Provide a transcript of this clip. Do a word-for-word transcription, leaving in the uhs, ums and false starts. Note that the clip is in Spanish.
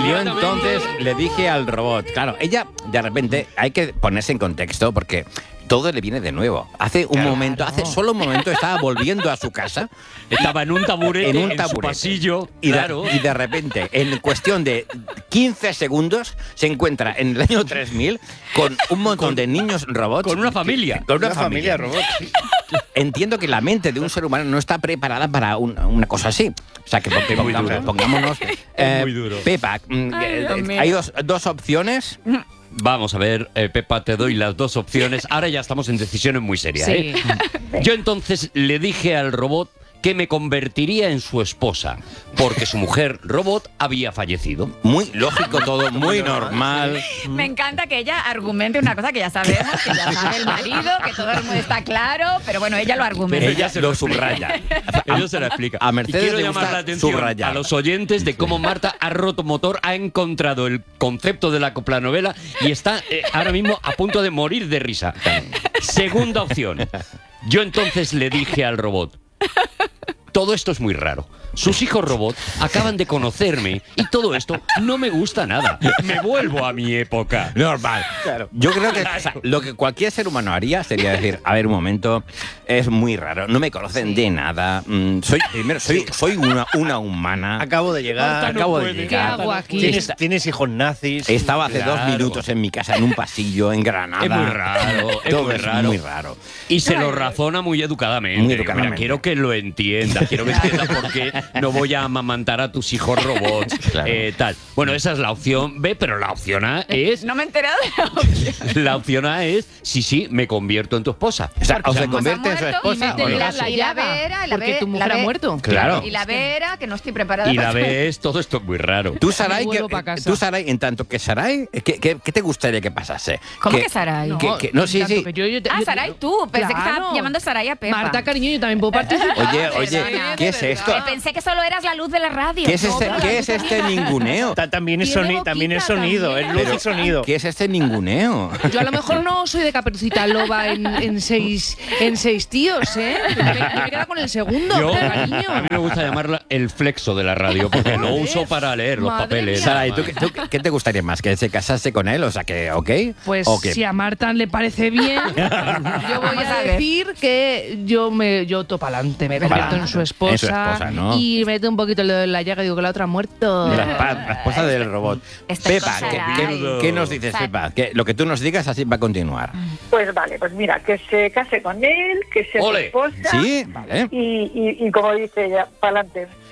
yo entonces le dije al robot, claro, ella de repente hay que ponerse en contexto porque todo le viene de nuevo. Hace un Claro. momento, hace solo un momento estaba volviendo a su casa. Estaba en un taburete, en un en taburete. su pasillo, Y, claro. de, y de repente, en cuestión de quince segundos, se encuentra en el año tres mil con un montón de niños robots. Con una familia. Con una, Una familia. familia robot. Sí. Entiendo que la mente de un ser humano no está preparada para un- una cosa así. O sea, que pon- muy pongamos- duro. pongámonos... eh, muy duro. Pepa, mm, Ay, eh, Dios mío. hay dos, dos opciones. Vamos a ver, eh, Pepa, te doy las dos opciones. Ahora ya estamos en decisiones muy serias. Sí. ¿eh? Yo entonces le dije al robot que me convertiría en su esposa, porque su mujer robot había fallecido. Muy lógico todo, muy normal. Me encanta que ella argumente una cosa que ya sabemos, que ya sabe el marido, que todo el mundo está claro, pero bueno, ella lo argumenta. Ella se lo lo explica. subraya. Ella se la explica. A Mercedes y quiero le llamar gusta la atención subrayar. a los oyentes de cómo Marta ha roto motor, ha encontrado el concepto de la coplanovela y está eh, ahora mismo a punto de morir de risa. Segunda opción. Yo entonces le dije al robot, todo esto es muy raro. Sus hijos robot acaban de conocerme y todo esto no me gusta nada. Me vuelvo a mi época. Normal. Yo creo que o sea, lo que cualquier ser humano haría sería decir, a ver, un momento, es muy raro, no me conocen de nada. mm, soy primero soy soy una, una humana. Acabo de llegar. Marta no Acabo de puede. ¿Qué llegar. hago aquí? ¿Tienes, tienes hijos nazis. Estaba hace dos Claro. minutos en mi casa, en un pasillo, en Granada. Es muy raro, es Todo muy es raro. muy raro. Y se lo razona muy educadamente. Muy educadamente. Mira, quiero que lo entienda, quiero que entienda por qué no voy a amamantar a tus hijos robots. Claro. eh, tal. Bueno, esa es la opción B, pero la opción A es. No me he enterado de la opción. La opción A es, sí, sí, me convierto en tu esposa. O sea, o se Pues convierte en su ha muerto esposa y o me- no. la, la, y la B era, y la Porque B- tu mujer la ha B- muerto. Claro. Y la B era que no estoy preparada. Y la para- B es, todo esto es muy raro. Tú, Saray, Me que, vuelvo pa' casa. tú, Saray, en tanto que Saray, ¿qué, qué, qué te gustaría que pasase? ¿Cómo que Saray? No, que- que- no, sí, tanto sí. que yo- yo te- Ah, yo- Saray, tú. Pensé que Claro. estaba llamando Saray a Pepa. Marta, cariño, yo también puedo participar. Oye, oye, Perdona. ¿qué es esto? Que pensé que solo eras la luz de la radio. ¿Qué es No, este, pero ¿qué la es luz este de la- ninguneo? Ta- También es, Tiene soni- también es boquita sonido, es también. luz y sonido. ¿Qué es este ninguneo? Yo a lo mejor no soy de Caperucita Loba en, en, seis, en seis tíos, ¿eh? Me, me queda con el segundo, Yo, cariño. a mí me gusta llamarla el flexo de la radio, porque lo Joder. uso para leer los Madre papeles. mía. Saray, ¿tú, qué- tú qué te gustaría más? ¿Que se casase con él? O sea, que, ¿ok? Pues ¿O que si a Marta le parece bien, yo voy Vamos a a ver. decir que yo me yo topo adelante, me convierto en su esposa, En su esposa, ¿no? y meto un poquito el dedo en la llaga y digo que la otra ha muerto. La, espa- la esposa del robot. Estoy Pepa, con ¿qué, Saray. qué- qué nos dices, Saray. Pepa? Que lo que tú nos digas así va a continuar. Pues vale, pues mira, que se case con él, que sea su Ole. esposa. ¿Sí? Vale. Y, y, y como dice ella, para adelante.